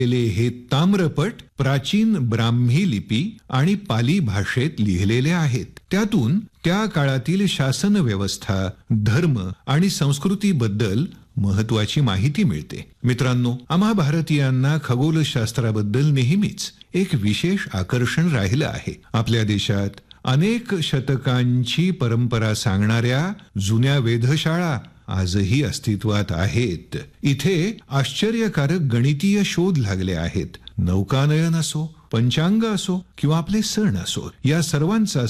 हे ताम्रपट प्राचीन ब्राह्मी लिपी आणि पाली भाषेत लिहिलेले आहेत. त्यातून त्या काळातील शासन व्यवस्था, धर्म आणि संस्कृतीबद्दल महत्वाची माहिती मिळते. मित्रांनो, आम्हा भारतीयांना खगोलशास्त्राबद्दल नेहमीच एक विशेष आकर्षण राहिलं आहे. आपल्या देशात अनेक शतकांची परंपरा सांगणाऱ्या जुन्या वेधशाळा आजही अस्तित्वात आहेत. इथे आश्चर्यकारक गणितीय शोध लागले आहेत. नौकानयन असो, पंचांग असो किंवा आपले सण असो, या सर्वांचा